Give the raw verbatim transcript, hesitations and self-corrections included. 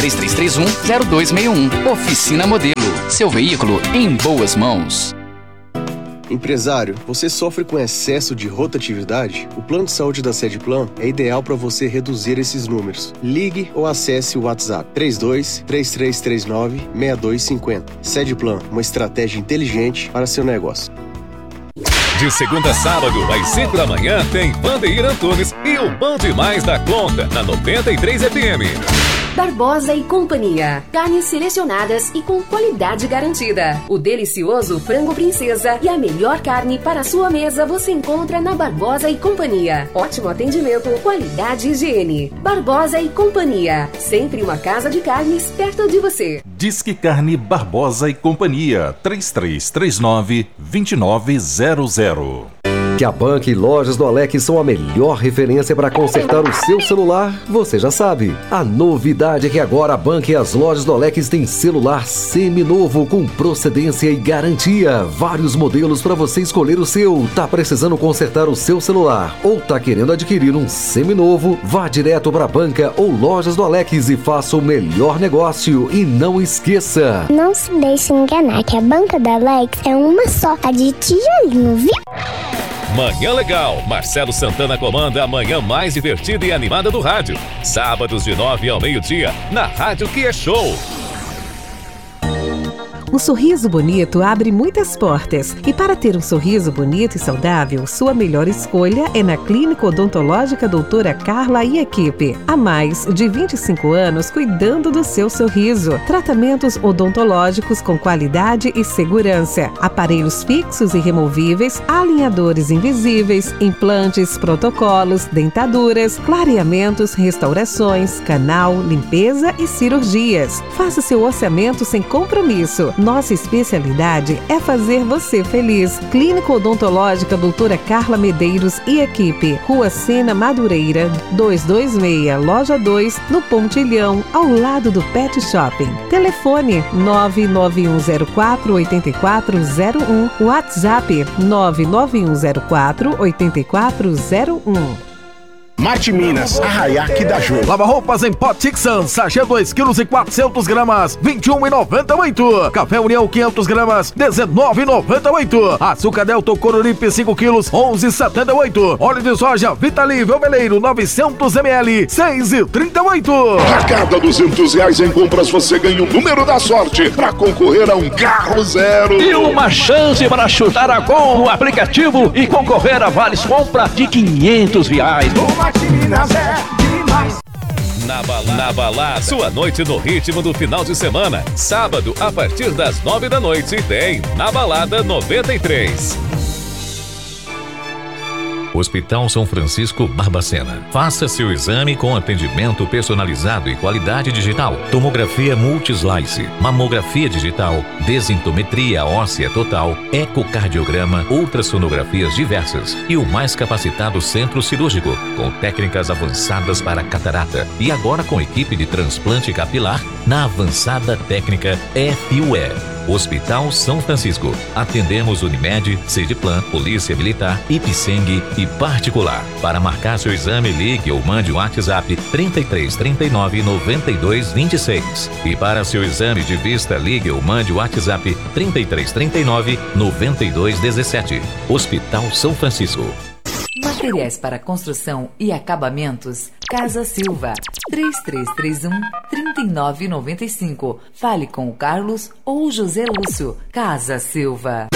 três três três um, zero dois seis um. Oficina Modelo. Seu veículo em boas mãos. Empresário, você sofre com excesso de rotatividade? O plano de saúde da Sedplan é ideal para você reduzir esses números. Ligue ou acesse o WhatsApp três dois, três três três nove, seis dois cinco zero. Sedplan, uma estratégia inteligente para seu negócio. De segunda a sábado, às cinco da manhã, tem Vandeir Antunes e o Band Mais da Conta, na noventa e três F M. Barbosa e Companhia. Carnes selecionadas e com qualidade garantida. O delicioso frango princesa e a melhor carne para a sua mesa você encontra na Barbosa e Companhia. Ótimo atendimento, qualidade e higiene. Barbosa e Companhia. Sempre uma casa de carnes perto de você. Disque Carne Barbosa e Companhia. três três três nove, dois nove zero zero. Que a Banca e Lojas do Alex são a melhor referência para consertar o seu celular, você já sabe. A novidade é que agora a Banca e as Lojas do Alex têm celular seminovo com procedência e garantia. Vários modelos para você escolher o seu. Tá precisando consertar o seu celular ou tá querendo adquirir um seminovo? Vá direto para a Banca ou Lojas do Alex e faça o melhor negócio. E não esqueça, não se deixe enganar que a Banca da Alex é uma só, a de tijolinho, viu? Manhã Legal. Marcelo Santana comanda a manhã mais divertida e animada do rádio. Sábados de nove ao meio-dia, na Rádio Que É Show. Um sorriso bonito abre muitas portas. E para ter um sorriso bonito e saudável, sua melhor escolha é na Clínica Odontológica Doutora Carla e Equipe. Há mais de vinte e cinco anos cuidando do seu sorriso. Tratamentos odontológicos com qualidade e segurança. Aparelhos fixos e removíveis, alinhadores invisíveis, implantes, protocolos, dentaduras, clareamentos, restaurações, canal, limpeza e cirurgias. Faça seu orçamento sem compromisso. Nossa especialidade é fazer você feliz. Clínica Odontológica Doutora Carla Medeiros e Equipe. Rua Sena Madureira, duzentos e vinte e seis, Loja dois, no Pontilhão, ao lado do Pet Shopping. Telefone nove nove um zero quatro, oito quatro zero um. WhatsApp nove nove um zero quatro, oito quatro zero um. Marte Minas, Arraiaque da Jô. Lava roupas em pó Tixan, sachê dois quilos e quatrocentos gramas, vinte e um reais e noventa e oito centavos. Café União quinhentos gramas, dezenove reais e noventa e oito centavos. Açúcar Delta Coruripe cinco quilos, onze reais e setenta e oito centavos. Óleo de soja Vitali Velveleiro novecentos mililitros, seis reais e trinta e oito centavos. A cada duzentos reais em compras você ganha o número da sorte para concorrer a um carro zero. E uma chance para chutar a gol no aplicativo e concorrer a vales compra de quinhentos reais. Minas é demais. Na balada, na balada, sua noite no ritmo do final de semana. Sábado, a partir das nove da noite, tem Na Balada noventa e três. Hospital São Francisco Barbacena. Faça seu exame com atendimento personalizado e qualidade digital. Tomografia multislice, mamografia digital, densitometria óssea total, ecocardiograma, ultrassonografias diversas e o mais capacitado centro cirúrgico, com técnicas avançadas para catarata. E agora com equipe de transplante capilar na avançada técnica F U E. Hospital São Francisco. Atendemos Unimed, Sedplan, Polícia Militar, Ipseng e particular. Para marcar seu exame, ligue ou mande um WhatsApp trinta e três, trinta e nove, noventa e dois, vinte e seis. E para seu exame de vista, ligue ou mande o WhatsApp trinta e três, trinta e nove, noventa e dois, dezessete. Hospital São Francisco. Materiais para construção e acabamentos, Casa Silva, três três três um, três nove nove cinco. Fale com o Carlos ou o José Lúcio. Casa Silva.